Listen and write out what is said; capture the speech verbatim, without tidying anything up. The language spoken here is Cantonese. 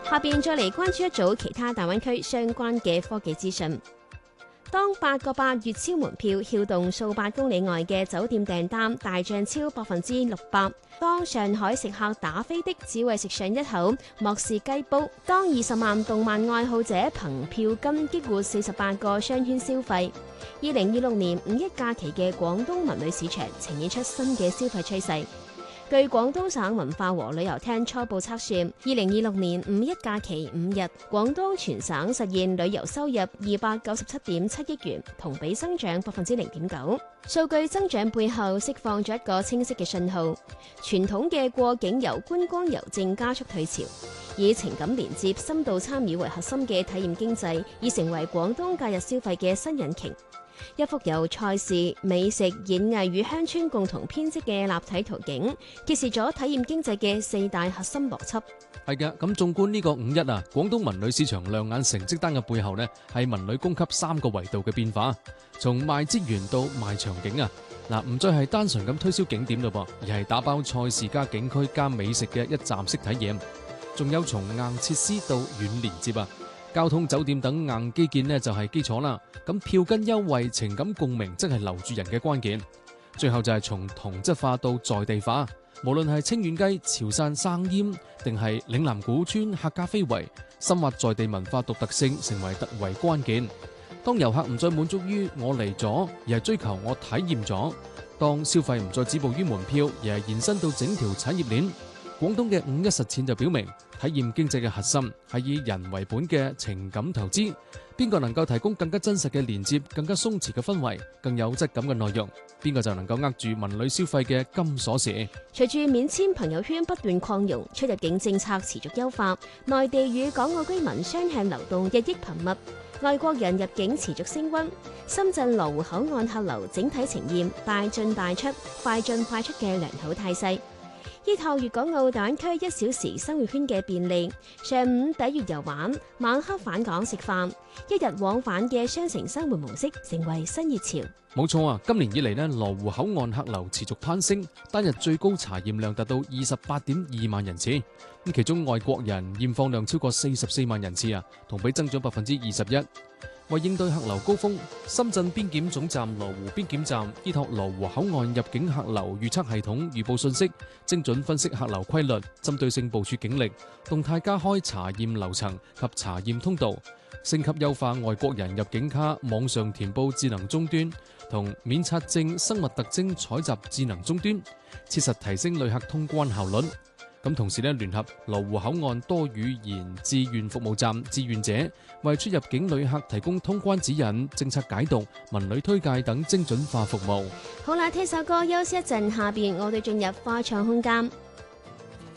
下邊再嚟關注一組其他大灣區相關嘅科技資訊。當八個八月超門票撬動數百公里外嘅酒店訂單大漲超百分之六百，當上海食客打飛的只為食上一口莫氏雞煲，當二十萬動漫愛好者憑票根激活四十八個商圈消費，二零二六年五一假期嘅廣東文旅市場呈現出新嘅消費趨勢。據廣東省文化和旅遊廳初步測算，二零二六年五一假期五日，廣東全省實現旅遊收入二百九十七點七億元，同比增長百分之零點九。數據增長背後釋放咗一個清晰嘅信號，傳統嘅過境遊觀光遊正加速退潮，以情感連接、深度參與為核心嘅體驗經濟，已成為廣東假日消費嘅新引擎。一幅由賽事、美食、演藝與鄉村共同編織嘅立體圖景，揭示咗體驗經濟嘅四大核心邏輯。 係嘅，咁縱觀呢個五一啊，廣東文旅市場亮眼成績單嘅背後呢，係文旅供給三個維度嘅變化，從賣資源到賣場景啊，嗱唔再係單純咁推銷景點咯噃，而係打包賽事加景區加美食嘅一站式體驗，仲有從硬設施到軟連接啊。交通、酒店等硬基建呢就係基礎啦，咁票根優惠、情感共鳴則係留住人嘅關鍵。最後就係從同質化到在地化，無論係清遠雞、潮汕生腌，定係嶺南古村客家非遺，深挖在地文化獨特性成為突圍關鍵。當遊客唔再滿足於我嚟咗，而係追求我體驗咗；當消費唔再止步於門票，而係延伸到整條產業鏈。廣東嘅五一實踐就表明，體驗經濟嘅核心係以人為本嘅情感投資。邊個能夠提供更加真實嘅連接、更加鬆弛嘅氛圍、更有質感嘅內容，邊個就能夠握住文旅消費嘅金鎖匙。 隨住免簽朋友圈不斷擴容，出入境政策持續優化，內地與港澳居民雙向流動日益頻密，外國人入境持續升溫。深圳羅湖口岸客流整體呈現大進大出、快進快出嘅良好態勢。依託粵港澳大灣區一小時生活圈嘅便利，上午抵粵遊玩，晚黑返港食飯，一日往返嘅雙城生活模式成為新熱潮。 冇錯啊！今年以嚟呢，羅湖口岸客流持續攀升，單日最高查驗量達到二十八點二萬人次。咁其中外國人驗放量超過四十四萬人次啊，同比增長百分之二十一。為應對客流高峰，深圳邊檢總站羅湖邊檢站依託羅湖口岸入境客流預測系統預報信息，精準分析客流規律，針對性部署警力，動態加開查驗樓層及查驗通道，升級優化外國人入境卡網上填報智能終端同免冊證生物特徵採集智能終端，切實提升旅客通關效率。咁同時咧，聯合羅湖口岸多語言志願服務站志願者，為出入境旅客提供通關指引、政策解讀、文旅推介等精準化服務。 好啦，聽首歌休息一陣，下邊我哋進入花唱空間。